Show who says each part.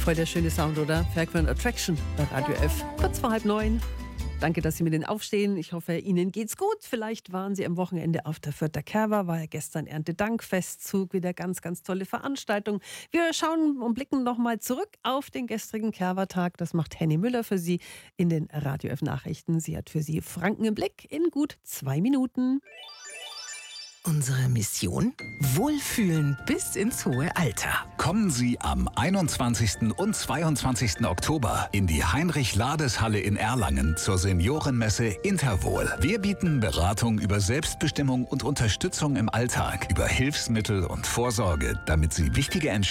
Speaker 1: Voll der schöne Sound, oder? Fairground Attraction bei Radio F. Kurz vor 8:30. Danke, dass Sie mit den aufstehen. Ich hoffe, Ihnen geht's gut. Vielleicht waren Sie am Wochenende auf der Fürther Kerwa, war ja gestern Erntedankfestzug, wieder ganz, ganz tolle Veranstaltung. Wir schauen und blicken nochmal zurück auf den gestrigen Kerwa-Tag. Das macht Henny Müller für Sie in den Radio F Nachrichten. Sie hat für Sie Franken im Blick in gut 2 Minuten.
Speaker 2: Unsere Mission? Wohlfühlen bis ins hohe Alter.
Speaker 3: Kommen Sie am 21. und 22. Oktober in die Heinrich-Lades-Halle in Erlangen zur Seniorenmesse Interwohl. Wir bieten Beratung über Selbstbestimmung und Unterstützung im Alltag, über Hilfsmittel und Vorsorge, damit Sie wichtige Entscheidungen